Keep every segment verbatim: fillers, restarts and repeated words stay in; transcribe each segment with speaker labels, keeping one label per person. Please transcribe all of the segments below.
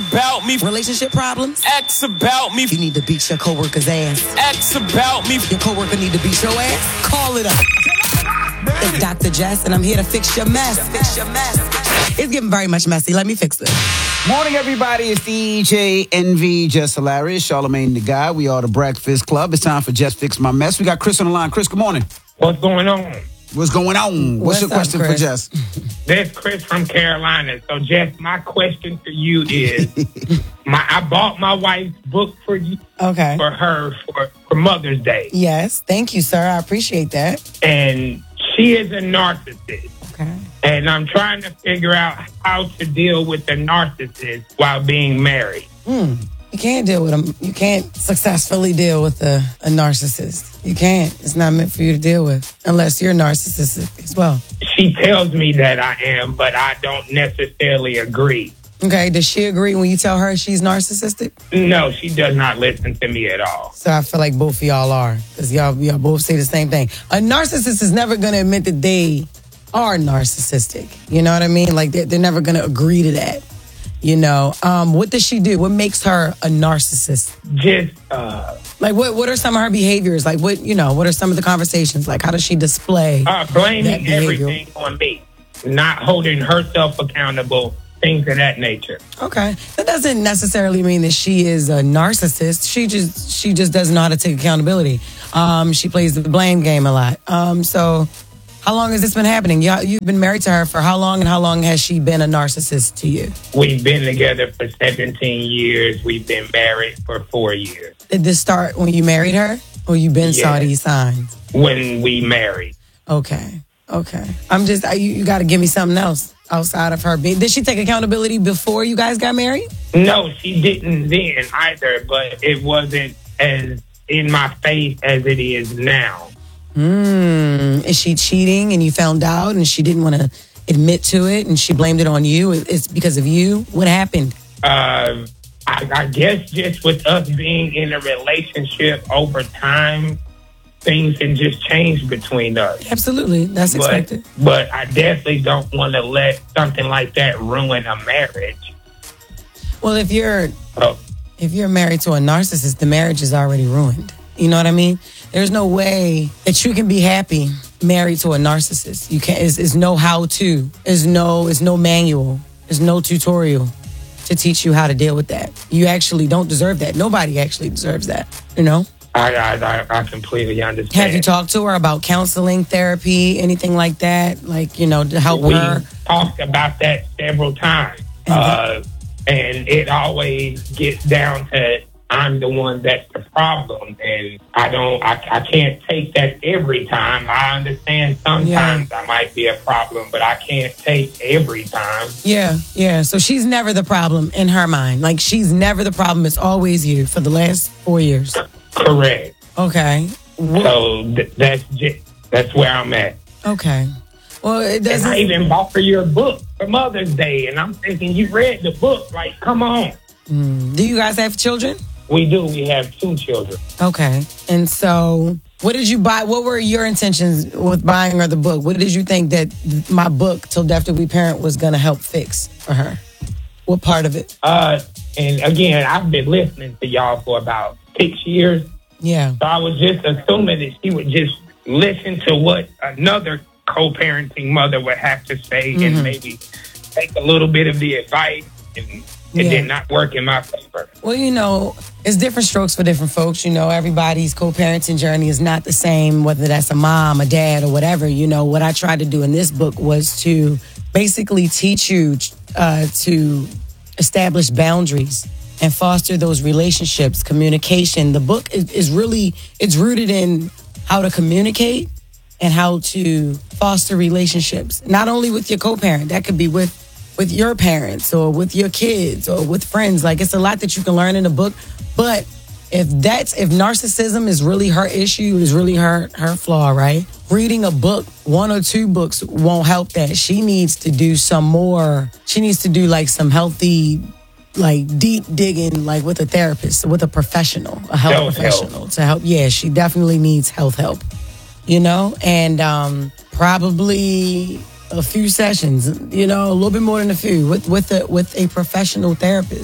Speaker 1: about me.
Speaker 2: Relationship problems?
Speaker 1: X about me.
Speaker 2: You need to beat your coworker's ass.
Speaker 1: X about me.
Speaker 2: Your coworker need to beat your ass? Call it up. It's Doctor Jess, and I'm here to fix your mess. Fix your mess. It's getting very much messy. Let me fix it.
Speaker 3: Morning, everybody. It's D J Envy, Jess Hilarious, Charlamagne the Guy. We are the Breakfast Club. It's time for Jess Fix My Mess. We got Chris on the line. Chris, good morning.
Speaker 4: What's going on?
Speaker 3: What's going on? What's, What's your question up, for Jess?
Speaker 4: That's Chris from Carolina. So, Jess, my question for you is, my I bought my wife's book for you,
Speaker 2: okay,
Speaker 4: for her for, for Mother's Day.
Speaker 2: Yes, thank you, sir. I appreciate that.
Speaker 4: And she is a narcissist.
Speaker 2: Okay.
Speaker 4: And I'm trying to figure out how to deal with a narcissist while being married.
Speaker 2: Hmm. You can't deal with them. You can't successfully deal with a, a narcissist. You can't. It's not meant for you to deal with unless you're narcissistic as well.
Speaker 4: She tells me that I am, but I don't necessarily agree.
Speaker 2: Okay. Does she agree when you tell her she's narcissistic?
Speaker 4: No, she does not listen to me at all.
Speaker 2: So I feel like both of y'all are, because y'all, y'all both say the same thing. A narcissist is never going to admit that they are narcissistic. You know what I mean? Like, they're, they're never going to agree to that. You know, um, what does she do? What makes her a narcissist?
Speaker 4: Just, uh...
Speaker 2: Like, what, what are some of her behaviors? Like, what, you know, what are some of the conversations? Like, how does she display
Speaker 4: uh, blaming everything on me. Not holding herself accountable. Things of that nature.
Speaker 2: Okay. That doesn't necessarily mean that she is a narcissist. She just she just doesn't know how to take accountability. Um, she plays the blame game a lot. Um, so how long has this been happening? You, you've been married to her for how long, and how long has she been a narcissist to you?
Speaker 4: We've been together for seventeen years. We've been married for four years.
Speaker 2: Did this start when you married her, or you been
Speaker 4: yes.
Speaker 2: saw these signs?
Speaker 4: When we married.
Speaker 2: Okay. Okay. I'm just, I, you, you got to give me something else outside of her being. Did she take accountability before you guys got married?
Speaker 4: No, she didn't then either, but it wasn't as in my face as it is now.
Speaker 2: Hmm. Is she cheating and you found out and she didn't want to admit to it and she blamed it on you? It's because of you? What happened?
Speaker 4: Uh, I, I guess just with us being in a relationship over time, things can just change between us.
Speaker 2: Absolutely. That's
Speaker 4: but,
Speaker 2: expected.
Speaker 4: But I definitely don't want to let something like that ruin a marriage.
Speaker 2: Well, if you're
Speaker 4: oh.
Speaker 2: if you're married to a narcissist, the marriage is already ruined. You know what I mean? There's no way that you can be happy married to a narcissist. You can't. It's, it's no how-to. There's no. It's no manual. There's no tutorial to teach you how to deal with that. You actually don't deserve that. Nobody actually deserves that. You know.
Speaker 4: I, I I completely understand.
Speaker 2: Have you talked to her about counseling, therapy, anything like that? Like, you know, to help
Speaker 4: we
Speaker 2: her?
Speaker 4: We talked about that several times. Uh, and it always gets down to I'm the one that's the problem. And I don't, I, I can't take that every time. I understand sometimes yeah. I might be a problem, but I can't take every time.
Speaker 2: Yeah, yeah. So she's never the problem in her mind. Like, she's never the problem. It's always you for the last four years.
Speaker 4: Correct.
Speaker 2: Okay.
Speaker 4: So th- that's just, that's where I'm at.
Speaker 2: Okay. Well, it doesn't.
Speaker 4: And I even bought for your book for Mother's Day, and I'm thinking you read the book. Like, come on.
Speaker 2: Mm. Do you guys have children?
Speaker 4: We do. We have two children.
Speaker 2: Okay. And so, what did you buy? What were your intentions with buying her the book? What did you think that my book, Till Death Do We Parent, was going to help fix for her? What part of it?
Speaker 4: Uh, and again, I've been listening to y'all for about six years.
Speaker 2: Yeah.
Speaker 4: So I was just assuming that she would just listen to what another co-parenting mother would have to say mm-hmm. and maybe take a little bit of the advice, and it
Speaker 2: yeah.
Speaker 4: did not work in my favor.
Speaker 2: Well, you know, it's different strokes for different folks. You know, everybody's co-parenting journey is not the same, whether that's a mom, a dad, or whatever. You know, what I tried to do in this book was to basically teach you uh, to establish boundaries and foster those relationships, communication. The book is, is really, it's rooted in how to communicate and how to foster relationships, not only with your co-parent, that could be with, with your parents or with your kids or with friends. Like, it's a lot that you can learn in a book. But if that's, if narcissism is really her issue, is really her, her flaw, right? Reading a book, one or two books won't help that. She needs to do some more, she needs to do like some healthy, like deep digging, like with a therapist, with a professional, a health, health professional help. to help. Yeah, she definitely needs health help, you know, and um, probably a few sessions, you know, a little bit more than a few with with a with a professional therapist.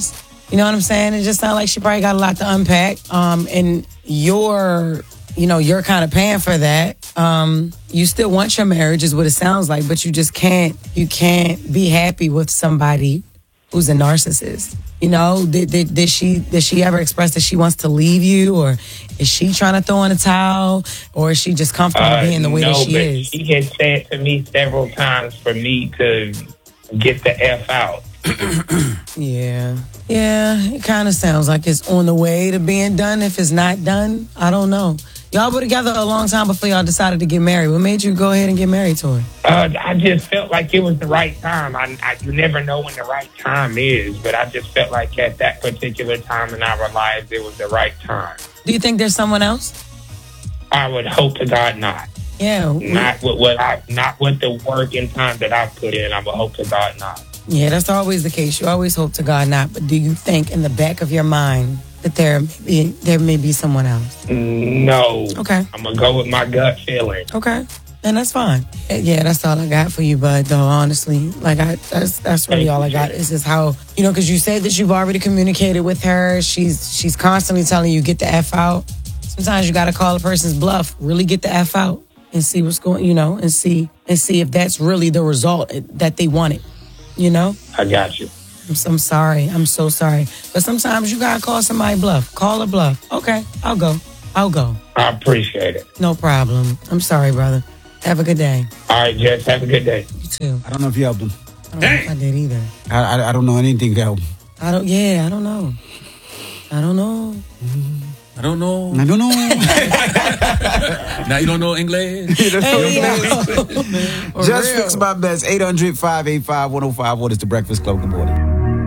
Speaker 2: You know what I'm saying? It just sounds like she probably got a lot to unpack. Um, and you're, you know, you're kind of paying for that. Um, you still want your marriage is what it sounds like, but you just can't, you can't be happy with somebody who's a narcissist. You know, did, did, did she did she ever express that she wants to leave you, or is she trying to throw in a towel, or is she just comfortable
Speaker 4: Uh,
Speaker 2: being the way
Speaker 4: no,
Speaker 2: that she
Speaker 4: but
Speaker 2: is?
Speaker 4: she had said to me several times for me to get the F out.
Speaker 2: Yeah. Yeah, it kind of sounds like it's on the way to being done. If it's not done, I don't know. Y'all were together a long time before y'all decided to get married. What made you go ahead and get married to her?
Speaker 4: Uh, I just felt like it was the right time. I, I, you never know when the right time is, but I just felt like at that particular time in our lives, it was the right time.
Speaker 2: Do you think there's someone else?
Speaker 4: I would hope to God not.
Speaker 2: Yeah. we-
Speaker 4: Not with what I, not with the work and time that I put in. I would hope to God not.
Speaker 2: Yeah, that's always the case. You always hope to God not. But do you think in the back of your mind that there may be, there may be someone else?
Speaker 4: No.
Speaker 2: Okay.
Speaker 4: I'm gonna go with my gut feeling.
Speaker 2: Okay. And that's fine. Yeah, that's all I got for you, bud, though, honestly. Like, I that's that's really all I got. Is just how, you know, because you said that you've already communicated with her. She's she's constantly telling you, get the F out. Sometimes you got to call a person's bluff, really get the F out and see what's going, you know, and see and see if that's really the result that they wanted, you know?
Speaker 4: I got you.
Speaker 2: I'm, I'm sorry. I'm so sorry. But sometimes you got to call somebody bluff. Call a bluff. Okay, I'll go. I'll go.
Speaker 4: I appreciate it.
Speaker 2: No problem. I'm sorry, brother. Have a good day.
Speaker 4: All right, Jess. Have a good day.
Speaker 2: You too.
Speaker 3: I don't know if you helped him.
Speaker 2: I don't know if I did either.
Speaker 3: I, I, I don't know anything to help him.
Speaker 2: I don't, yeah, I don't know. I don't know.
Speaker 5: I don't know.
Speaker 3: I don't know.
Speaker 5: Now you don't know English.
Speaker 2: Hey, yo. For
Speaker 3: Just
Speaker 2: real.
Speaker 3: fix my mess. eight hundred, five eight five, one oh five one is the Breakfast Club. Good morning.